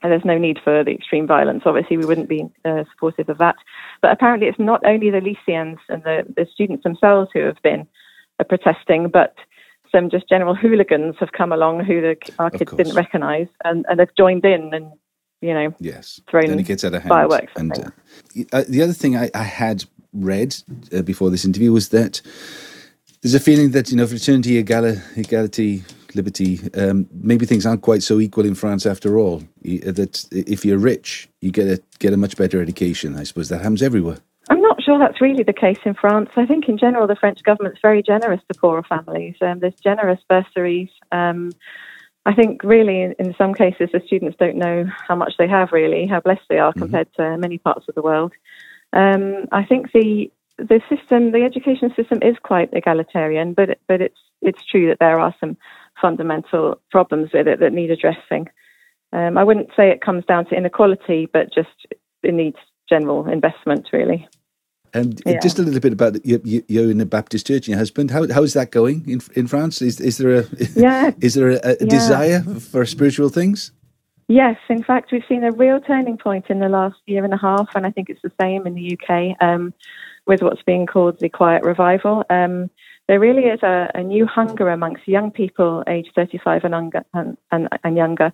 and there's no need for the extreme violence. Obviously, we wouldn't be supportive of that. But apparently it's not only the lyceans and the students themselves who have been protesting, but some just general hooligans have come along who our kids didn't recognise and have joined in and, thrown then it gets out of hand. Fireworks. And the other thing I had read before this interview was that there's a feeling that, fraternity, equality, liberty, maybe things aren't quite so equal in France after all. That if you're rich, you get a much better education. I suppose that happens everywhere. I'm not sure that's really the case in France. I think in general the French government's very generous to poorer families. There's generous bursaries. I think really in some cases the students don't know how much they have really, how blessed they are compared to many parts of the world. I think the education system is quite egalitarian, but it's true that there are some fundamental problems with it that need addressing. I wouldn't say it comes down to inequality, but just it needs general investment, really. And just a little bit about you're in a Baptist church and your husband. How is that going in France? Is there a desire for spiritual things? Yes, in fact, we've seen a real turning point in the last year and a half, and I think it's the same in the UK with what's being called the Quiet Revival. There really is a new hunger amongst young people aged 35 and younger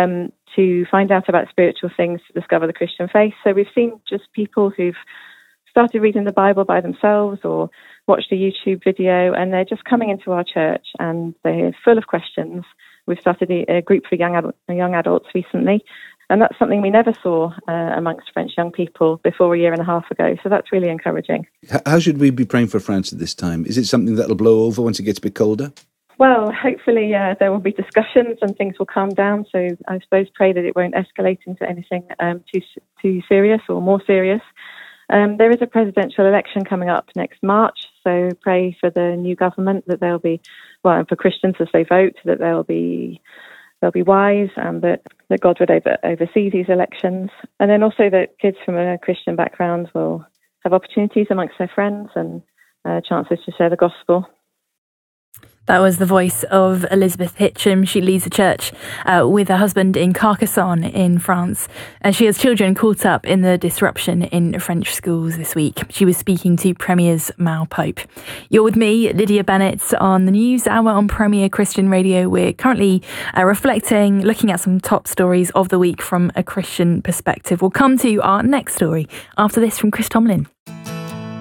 to find out about spiritual things, to discover the Christian faith. So we've seen just people who've started reading the Bible by themselves or watched a YouTube video, and they're just coming into our church and they're full of questions. We've started a group for young adults recently, and that's something we never saw amongst French young people before a year and a half ago. So that's really encouraging. How should we be praying for France at this time? Is it something that'll blow over once it gets a bit colder? Well, hopefully there will be discussions and things will calm down. So I suppose pray that it won't escalate into anything too serious or more serious. There is a presidential election coming up next March, so pray for the new government that they'll be, and for Christians as they vote, that they'll be wise and that God would oversee these elections. And then also that kids from a Christian background will have opportunities amongst their friends and chances to share the gospel. That was the voice of Elizabeth Hitcham. She leads a church with her husband in Carcassonne in France. And she has children caught up in the disruption in French schools this week. She was speaking to Premier's Mal Pope. You're with me, Lydia Bennett, on the News Hour on Premier Christian Radio. We're currently reflecting, looking at some top stories of the week from a Christian perspective. We'll come to our next story after this from Chris Tomlin.